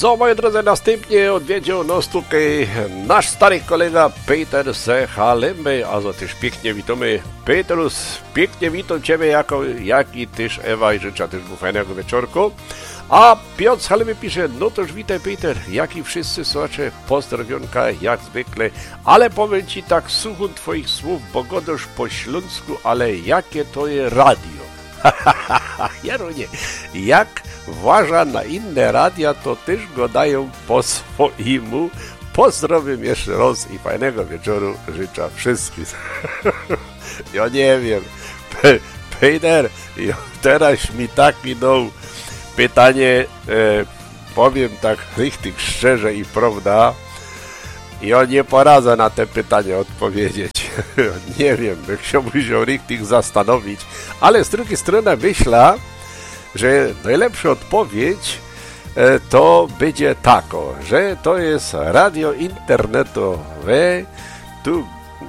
Co, moi drodzy, następnie odwiedził nas tutaj nasz stary kolega Peter z Halemby, a za też pięknie witamy. Petrus, pięknie witam Ciebie, jak i też Ewa i życzę też mu fajnego wieczorku. A Piotr z Halemby pisze, no toż witaj Peter, jak i wszyscy słuchacze, pozdrowionka jak zwykle, ale powiem Ci tak, słucham Twoich słów, bo godosz po śląsku, ale jakie to jest radio? Jarunie, jak uważa na inne radia, to też go dają po swojemu. Pozdrowiam jeszcze raz i fajnego wieczoru życzę wszystkim. Ja nie wiem, Peter, teraz mi tak minął pytanie, powiem tak richtig szczerze i prawda, ja nie poradzę na te pytanie odpowiedzieć. Nie wiem, chciałbym się richtig zastanowić, ale z drugiej strony myślę, że najlepsza odpowiedź to będzie tako, że to jest radio internetowe, tu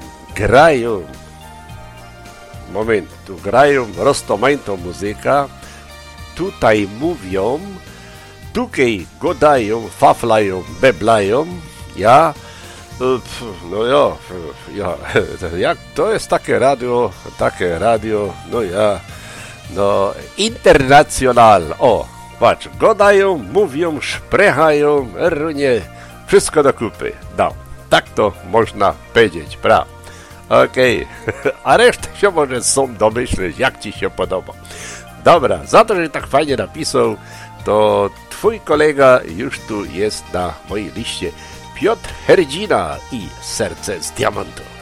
grają roztomajną muzykę, tutaj mówią, tutaj gadają, faflają, beblają, jak to jest takie radio, internacjonal, patrz, gadają, mówią, szprechają, runie, wszystko do kupy, tak to można powiedzieć, Okej, a resztę się może sam domyśleć, jak Ci się podoba. Dobra, za to, że tak fajnie napisał, to Twój kolega już tu jest na mojej liście, Piotr Herdzina i Serce z Diamentu.